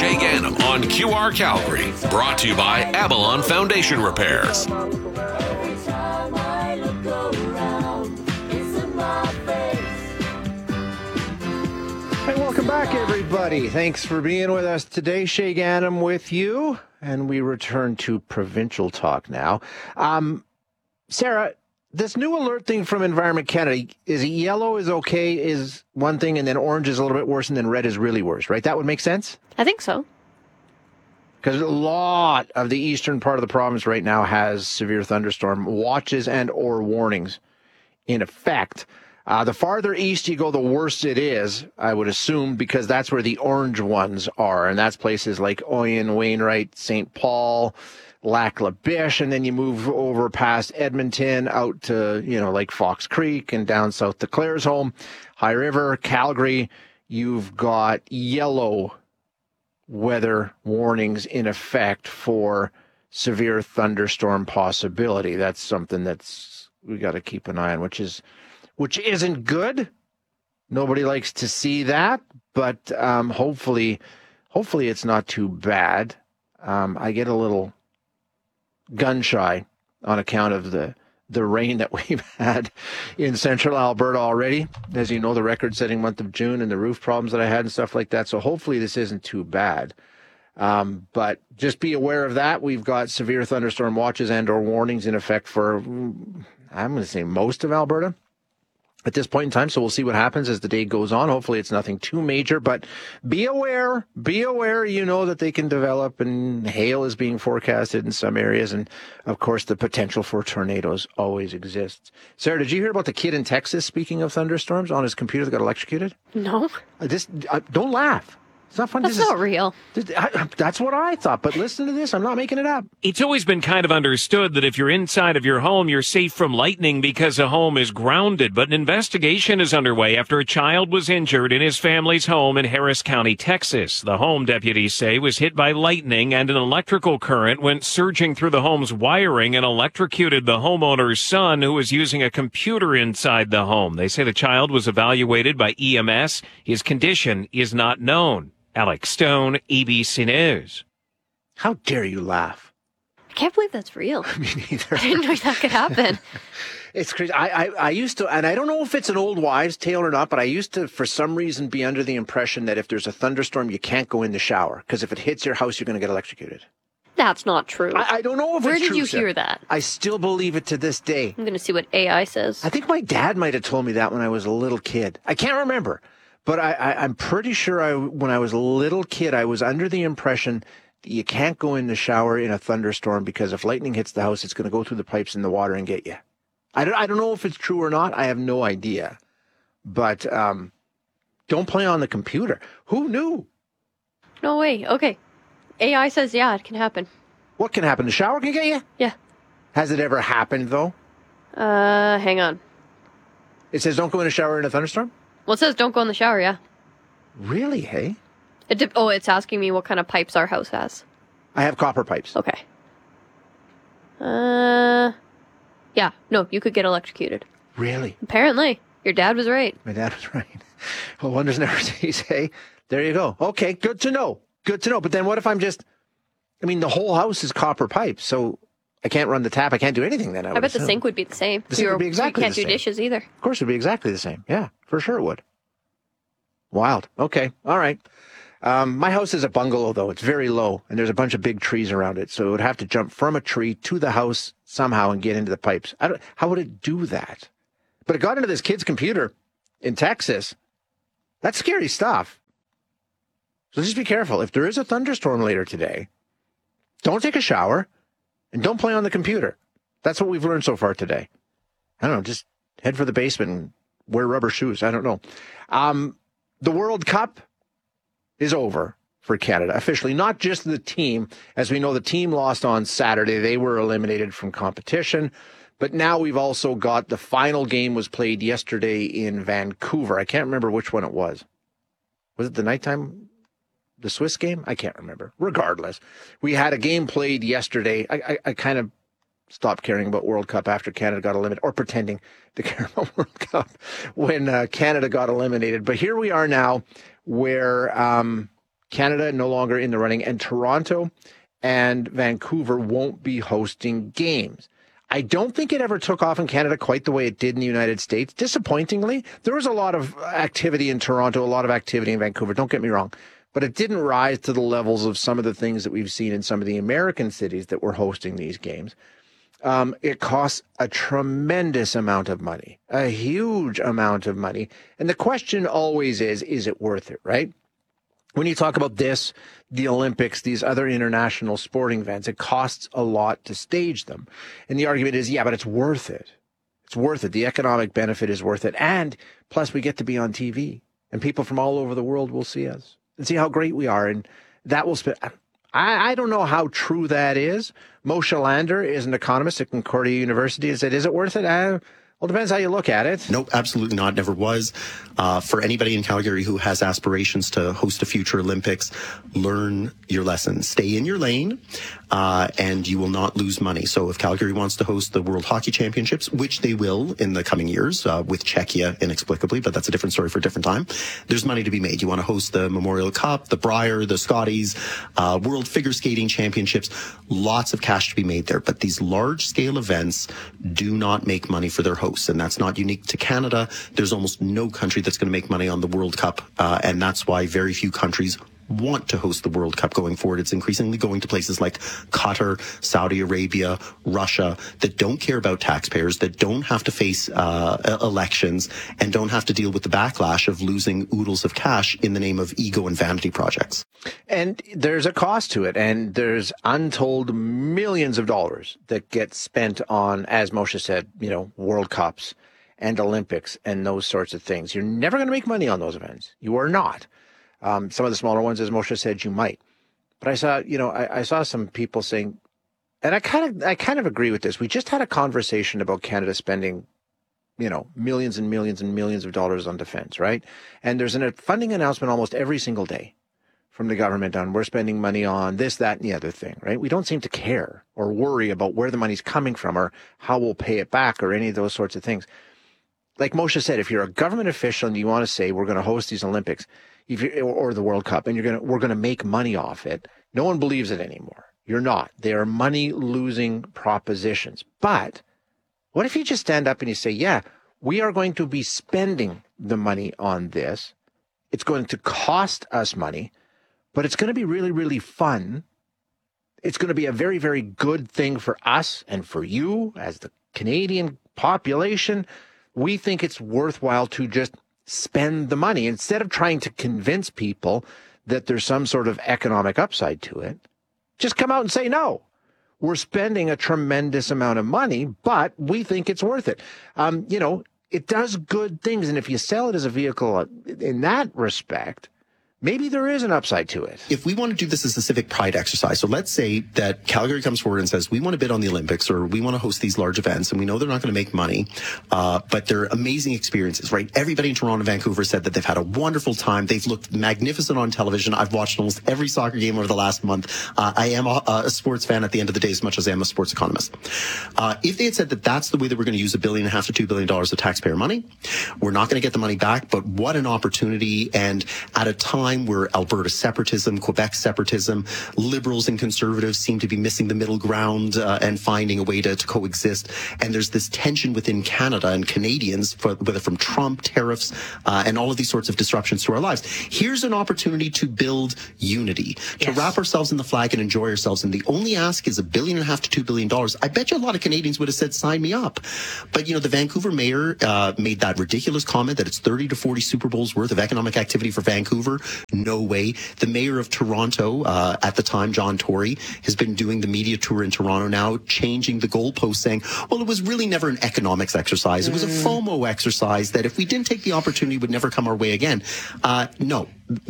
Shay Gannam on QR Calgary. Brought to you by Avalon Foundation Repairs. Hey, welcome back, everybody. Thanks for being with us today. Shay Gannam with you, and we return to provincial talk now. Sarah, this new alert thing from Environment Canada, is it yellow is okay is one thing, and then orange is a little bit worse, and then red is really worse, right? That would make sense? I think so. Because a lot of the eastern part of the province right now has severe thunderstorm watches and or warnings in effect. The farther east you go, the worse it is, I would assume, because that's where the orange ones are. And that's places like Oyen, Wainwright, St. Paul, Lac La Biche, and then you move over past Edmonton out to, like Fox Creek and down south to Claresholm, High River, Calgary. You've got yellow weather warnings in effect for severe thunderstorm possibility. That's something we got to keep an eye on, which isn't good. Nobody likes to see that, but hopefully it's not too bad. I get a little gun shy on account of the rain that we've had in central Alberta already. As you know, the record-setting month of June and the roof problems that I had and stuff like that. So hopefully this isn't too bad. But just be aware of that. We've got severe thunderstorm watches and or warnings in effect for, I'm going to say, most of Alberta at this point in time. So we'll see what happens as the day goes on. Hopefully it's nothing too major, but be aware, that they can develop, and hail is being forecasted in some areas. And of course, the potential for tornadoes always exists. Sarah, did you hear about the kid in Texas, speaking of thunderstorms, on his computer that got electrocuted? No. Don't laugh. It's not fun. That's not real. That's what I thought. But listen to this. I'm not making it up. It's always been kind of understood that if you're inside of your home, you're safe from lightning because a home is grounded. But an investigation is underway after a child was injured in his family's home in Harris County, Texas. The home, deputies say, was hit by lightning and an electrical current went surging through the home's wiring and electrocuted the homeowner's son, who was using a computer inside the home. They say the child was evaluated by EMS. His condition is not known. Alex Stone, ABC News. How dare you laugh? I can't believe that's real. Me neither. I didn't know that could happen. It's crazy. I used to, and I don't know if it's an old wives' tale or not, but I used to, for some reason, be under the impression that if there's a thunderstorm, you can't go in the shower, because if it hits your house, you're going to get electrocuted. That's not true. I don't know if Where it's true. Where did you hear that? I still believe it to this day. I'm going to see what AI says. I think my dad might have told me that when I was a little kid. I can't remember. But I'm pretty sure when I was a little kid, I was under the impression that you can't go in the shower in a thunderstorm because if lightning hits the house, it's going to go through the pipes in the water and get you. I don't know if it's true or not. I have no idea. But don't play on the computer. Who knew? No way. Okay. AI says, yeah, it can happen. What can happen? The shower can get you? Yeah. Has it ever happened, though? Hang on. It says don't go in a shower in a thunderstorm? Well, it says don't go in the shower, yeah. Really, hey? It's asking me what kind of pipes our house has. I have copper pipes. Okay. Yeah, no, you could get electrocuted. Really? Apparently. Your dad was right. My dad was right. Well, wonders never cease, hey? There you go. Okay, good to know. Good to know. But then what if the whole house is copper pipes, so I can't run the tap. I can't do anything then. I bet the sink would be the same. The sink would be exactly the same. You can't do dishes either. Of course, it would be exactly the same. Yeah, for sure it would. Wild. Okay. All right. My house is a bungalow, though. It's very low, and there's a bunch of big trees around it. So it would have to jump from a tree to the house somehow and get into the pipes. How would it do that? But it got into this kid's computer in Texas. That's scary stuff. So just be careful. If there is a thunderstorm later today, don't take a shower. And don't play on the computer. That's what we've learned so far today. I don't know, just head for the basement and wear rubber shoes. I don't know. The World Cup is over for Canada, officially. Not just the team. As we know, the team lost on Saturday. They were eliminated from competition. But now we've also got the final game was played yesterday in Vancouver. I can't remember which one it was. Was it the nighttime? The Swiss game? I can't remember. Regardless, we had a game played yesterday. I kind of stopped caring about World Cup after Canada got eliminated, or pretending to care about World Cup when Canada got eliminated. But here we are now where Canada no longer in the running, and Toronto and Vancouver won't be hosting games. I don't think it ever took off in Canada quite the way it did in the United States. Disappointingly, there was a lot of activity in Toronto, a lot of activity in Vancouver, don't get me wrong, but it didn't rise to the levels of some of the things that we've seen in some of the American cities that were hosting these games. It costs a tremendous amount of money, a huge amount of money. And the question always is it worth it, right? When you talk about this, the Olympics, these other international sporting events, it costs a lot to stage them. And the argument is, yeah, but it's worth it. It's worth it. The economic benefit is worth it. And plus we get to be on TV and people from all over the world will see us and see how great we are. And that will I don't know how true that is. Moshe Lander is an economist at Concordia University and said, is it worth it? Well, it depends how you look at it. Nope, absolutely not. Never was. For anybody in Calgary who has aspirations to host a future Olympics, learn your lessons. Stay in your lane, and you will not lose money. So if Calgary wants to host the World Hockey Championships, which they will in the coming years, with Czechia inexplicably, but that's a different story for a different time, there's money to be made. You want to host the Memorial Cup, the Brier, the Scotties, World Figure Skating Championships, lots of cash to be made there. But these large-scale events do not make money for their hosts, and that's not unique to Canada. There's almost no country that's going to make money on the World Cup, and that's why very few countries want to host the World Cup going forward. It's increasingly going to places like Qatar, Saudi Arabia, Russia, that don't care about taxpayers, that don't have to face elections, and don't have to deal with the backlash of losing oodles of cash in the name of ego and vanity projects. And there's a cost to it, and there's untold millions of dollars that get spent on, as Moshe said, World Cups and Olympics and those sorts of things. You're never going to make money on those events. You are not. Some of the smaller ones, as Moshe said, you might. But I saw, I saw some people saying, and I kind of agree with this. We just had a conversation about Canada spending, millions and millions and millions of dollars on defense, right? And there's a funding announcement almost every single day from the government on we're spending money on this, that, and the other thing, right? We don't seem to care or worry about where the money's coming from or how we'll pay it back or any of those sorts of things. Like Moshe said, if you're a government official and you want to say we're going to host these Olympics, or the World Cup, and we're going to make money off it, no one believes it anymore. You're not. They are money-losing propositions. But what if you just stand up and you say, yeah, we are going to be spending the money on this. It's going to cost us money, but it's going to be really, really fun. It's going to be a very, very good thing for us and for you as the Canadian population. We think it's worthwhile to just spend the money instead of trying to convince people that there's some sort of economic upside to it. Just come out and say, no, we're spending a tremendous amount of money, but we think it's worth it. It does good things. And if you sell it as a vehicle in that respect, maybe there is an upside to it. If we want to do this as a civic pride exercise, so let's say that Calgary comes forward and says, we want to bid on the Olympics or we want to host these large events, and we know they're not going to make money, but they're amazing experiences, right? Everybody in Toronto and Vancouver said that they've had a wonderful time. They've looked magnificent on television. I've watched almost every soccer game over the last month. I am a sports fan at the end of the day as much as I am a sports economist. If they had said that that's the way that we're going to use $1.5 billion to $2 billion of taxpayer money, we're not going to get the money back, but what an opportunity. And at a time where Alberta separatism, Quebec separatism, liberals and conservatives seem to be missing the middle ground and finding a way to coexist. And there's this tension within Canada and Canadians, whether from Trump, tariffs, and all of these sorts of disruptions to our lives. Here's an opportunity to build unity, to wrap ourselves in the flag and enjoy ourselves. And the only ask is $1.5 billion to $2 billion. I bet you a lot of Canadians would have said, sign me up. But, the Vancouver mayor made that ridiculous comment that it's 30 to 40 Super Bowls worth of economic activity for Vancouver. No way. The mayor of Toronto, at the time, John Tory, has been doing the media tour in Toronto now, changing the goalpost, saying, well, it was really never an economics exercise. It was a FOMO exercise that if we didn't take the opportunity, would never come our way again. No.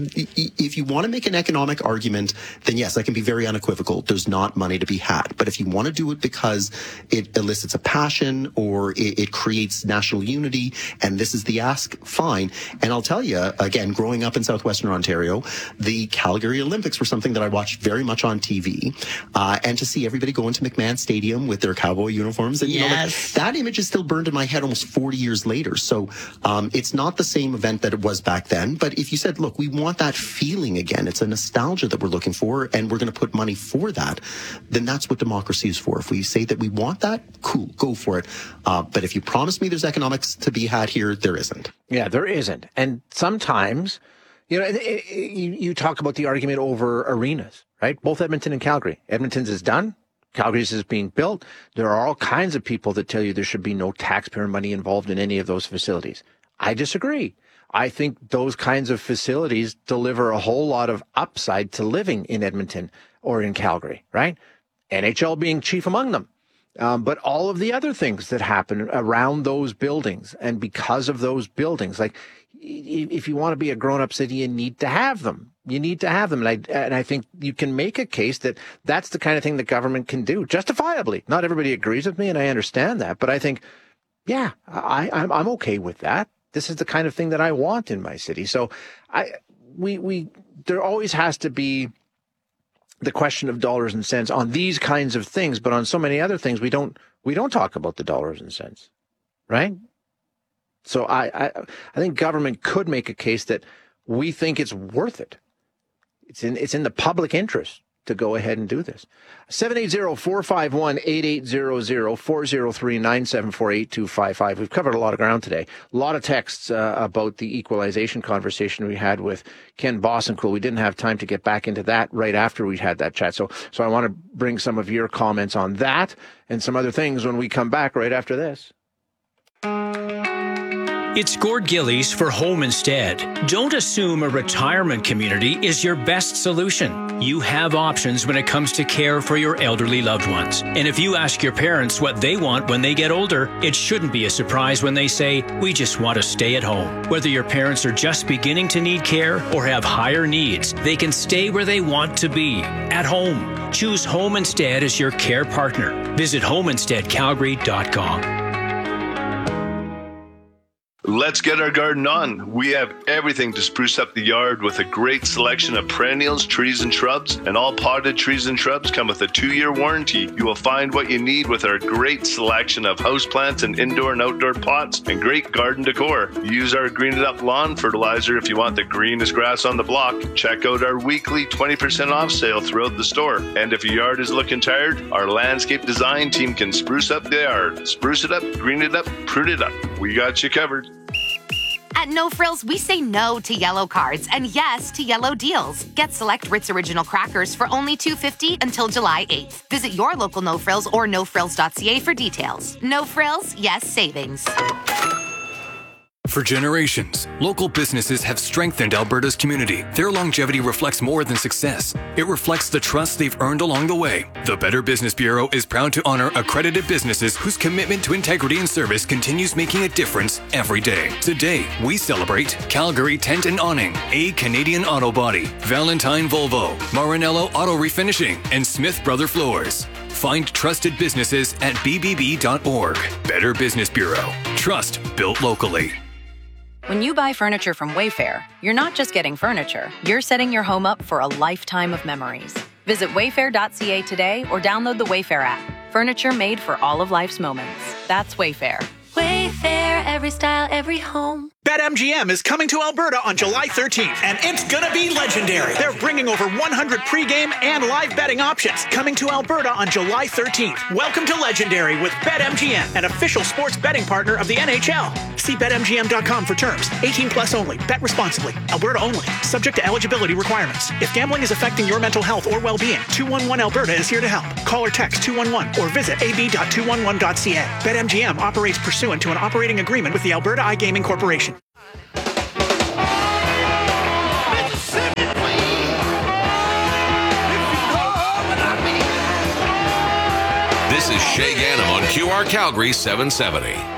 If you want to make an economic argument, then yes, that can be very unequivocal. There's not money to be had. But if you want to do it because it elicits a passion or it creates national unity, and this is the ask, fine. And I'll tell you, again, growing up in southwestern Ontario, the Calgary Olympics were something that I watched very much on TV. And to see everybody go into McMahon Stadium with their cowboy uniforms, and that image is still burned in my head almost 40 years later. So it's not the same event that it was back then. But if you said, look, we we want that feeling again. It's a nostalgia that we're looking for, and we're going to put money for that. Then that's what democracy is for. If we say that we want that, cool, go for it. But if you promise me there's economics to be had here, there isn't. Yeah, there isn't. And sometimes, you talk about the argument over arenas, right? Both Edmonton and Calgary. Edmonton's is done. Calgary's is being built. There are all kinds of people that tell you there should be no taxpayer money involved in any of those facilities. I disagree. I think those kinds of facilities deliver a whole lot of upside to living in Edmonton or in Calgary, right? NHL being chief among them. But all of the other things that happen around those buildings and because of those buildings, like if you want to be a grown-up city, you need to have them. You need to have them. And I think you can make a case that that's the kind of thing that government can do justifiably. Not everybody agrees with me, and I understand that. But I think, yeah, I'm okay with that. This is the kind of thing that I want in my city. So there always has to be the question of dollars and cents on these kinds of things, but on so many other things, we don't talk about the dollars and cents, right? So I think government could make a case that we think it's worth it. It's in the public interest to go ahead and do this. 780-451-8800, 403-974-8255. We've covered a lot of ground today. A lot of texts about the equalization conversation we had with Ken Bossencool. We didn't have time to get back into that right after we had that chat. So I want to bring some of your comments on that and some other things when we come back right after this. It's Gord Gillies for Home Instead. Don't assume a retirement community is your best solution. You have options when it comes to care for your elderly loved ones. And if you ask your parents what they want when they get older, it shouldn't be a surprise when they say, we just want to stay at home. Whether your parents are just beginning to need care or have higher needs, they can stay where they want to be, at home. Choose Home Instead as your care partner. Visit homeinsteadcalgary.com. Let's get our garden on. We have everything to spruce up the yard with a great selection of perennials, trees, and shrubs. And all potted trees and shrubs come with a 2-year warranty. You will find what you need with our great selection of houseplants and indoor and outdoor pots and great garden decor. Use our Green It Up lawn fertilizer if you want the greenest grass on the block. Check out our weekly 20% off sale throughout the store. And if your yard is looking tired, our landscape design team can spruce up the yard. Spruce it up, green it up, prune it up. We got you covered. At No Frills, we say no to yellow cards and yes to yellow deals. Get select Ritz Original crackers for only $2.50 until July 8th. Visit your local No Frills or nofrills.ca for details. No Frills, yes savings. For generations, local businesses have strengthened Alberta's community. Their longevity reflects more than success. It reflects the trust they've earned along the way. The Better Business Bureau is proud to honor accredited businesses whose commitment to integrity and service continues making a difference every day. Today, we celebrate Calgary Tent and Awning, A Canadian Auto Body, Valentine Volvo, Marinello Auto Refinishing, and Smith Brother Floors. Find trusted businesses at bbb.org. Better Business Bureau. Trust built locally. When you buy furniture from Wayfair, you're not just getting furniture, you're setting your home up for a lifetime of memories. Visit wayfair.ca today or download the Wayfair app. Furniture made for all of life's moments. That's Wayfair. Wayfair, every style, every home. BetMGM is coming to Alberta on July 13th, and it's gonna be legendary. They're bringing over 100 pregame and live betting options. Coming to Alberta on July 13th. Welcome to Legendary with BetMGM, an official sports betting partner of the NHL. See BetMGM.com for terms. 18 plus only. Bet responsibly. Alberta only. Subject to eligibility requirements. If gambling is affecting your mental health or well-being, 211 Alberta is here to help. Call or text 211 or visit ab.211.ca. BetMGM operates pursuant to an operating agreement with the Alberta iGaming Corporation. This is Shay Ganem on QR Calgary 770.